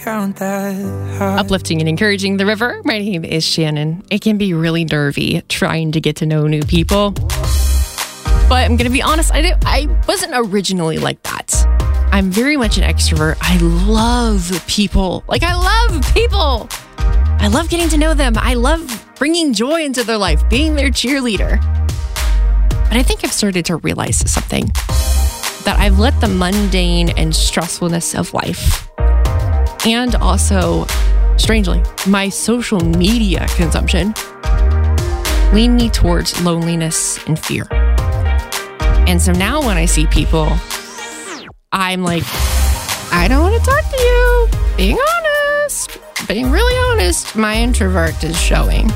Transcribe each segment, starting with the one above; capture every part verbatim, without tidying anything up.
count that high. Uplifting and encouraging the river. My name is Shannon. It can be really nervy trying to get to know new people. But I'm going to be honest, I, didn't, I wasn't originally like that. I'm very much an extrovert. I love people. Like, I love people. I love getting to know them. I love bringing joy into their life, being their cheerleader. But I think I've started to realize something. That I've let the mundane and stressfulness of life, and also, strangely, my social media consumption, lean me towards loneliness and fear. And so now when I see people, I'm like, I don't want to talk to you. Being honest, being really honest, my introvert is showing.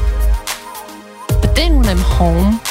But then when I'm home,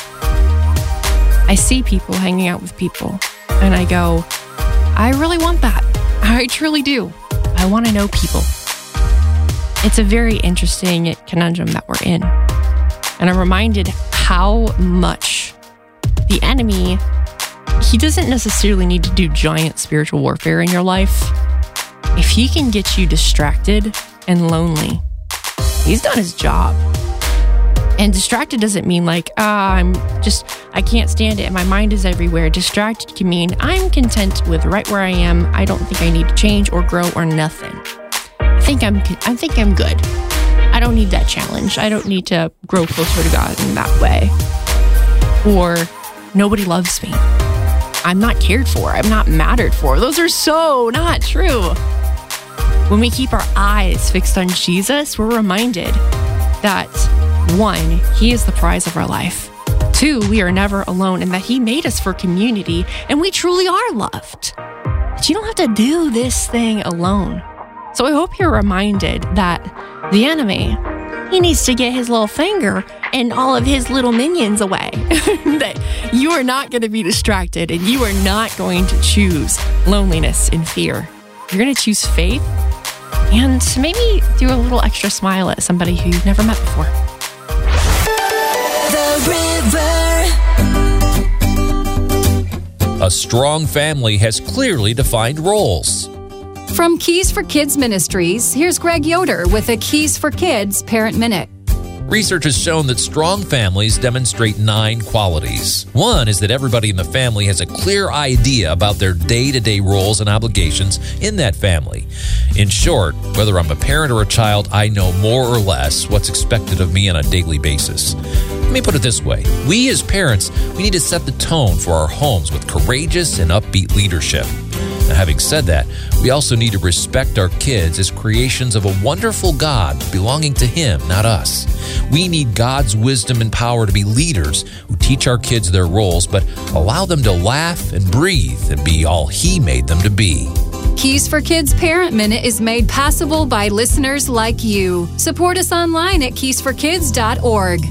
I see people hanging out with people. And I go, I really want that. I truly do. I want to know people. It's a very interesting conundrum that we're in. And I'm reminded how much the enemy, he doesn't necessarily need to do giant spiritual warfare in your life. If he can get you distracted and lonely, he's done his job. And distracted doesn't mean like, ah, I'm just, I can't stand it and my mind is everywhere. Distracted can mean I'm content with right where I am. I don't think I need to change or grow or nothing. I think I'm, I think I'm good. I don't need that challenge. I don't need to grow closer to God in that way. Or nobody loves me. I'm not cared for. I'm not mattered for. Those are so not true. When we keep our eyes fixed on Jesus, we're reminded that one, he is the prize of our life. Two, we are never alone and that he made us for community and we truly are loved. But you don't have to do this thing alone. So I hope you're reminded that the enemy, he needs to get his little finger and all of his little minions away. That you are not going to be distracted and you are not going to choose loneliness and fear. You're going to choose faith and maybe do a little extra smile at somebody who you've never met before. A strong family has clearly defined roles. From Keys for Kids Ministries, here's Greg Yoder with a Keys for Kids Parent Minute. Research has shown that strong families demonstrate nine qualities. One is that everybody in the family has a clear idea about their day-to-day roles and obligations in that family. In short, whether I'm a parent or a child, I know more or less what's expected of me on a daily basis. Let me put it this way. We as parents, we need to set the tone for our homes with courageous and upbeat leadership. Now, having said that, we also need to respect our kids as creations of a wonderful God belonging to Him, not us. We need God's wisdom and power to be leaders who teach our kids their roles, but allow them to laugh and breathe and be all He made them to be. Keys for Kids Parent Minute is made possible by listeners like you. Support us online at keys for kids dot org.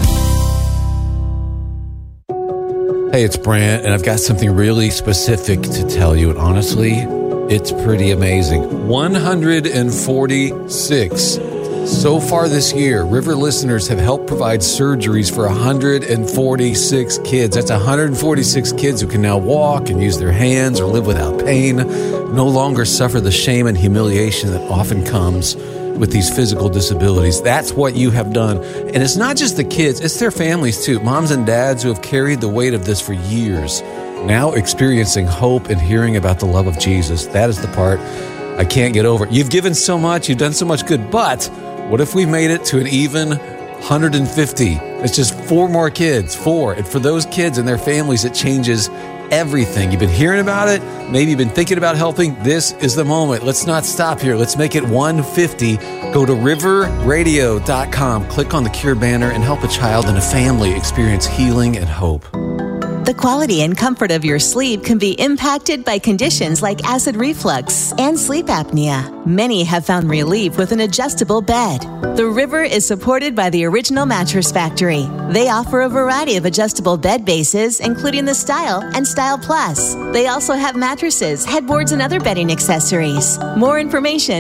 Hey, it's Brant, and I've got something really specific to tell you, and honestly, it's pretty amazing. one hundred forty-six. So far this year, River listeners have helped provide surgeries for one hundred forty-six kids. That's one hundred forty-six kids who can now walk and use their hands or live without pain, no longer suffer the shame and humiliation that often comes with these physical disabilities. That's what you have done. And it's not just the kids, it's their families too. Moms and dads who have carried the weight of this for years, now experiencing hope and hearing about the love of Jesus. That is the part I can't get over. You've given so much, you've done so much good, but what if we made it to an even one hundred fifty? It's just four more kids, four. And for those kids and their families, it changes everything. You've been hearing about it. Maybe you've been thinking about helping. This is the moment. Let's not stop here. Let's make it one fifty. Go to river radio dot com, click on the Cure banner, and help a child and a family experience healing and hope. The quality and comfort of your sleep can be impacted by conditions like acid reflux and sleep apnea. Many have found relief with an adjustable bed. The River is supported by the Original Mattress Factory. They offer a variety of adjustable bed bases, including the Style and Style Plus. They also have mattresses, headboards, and other bedding accessories. More information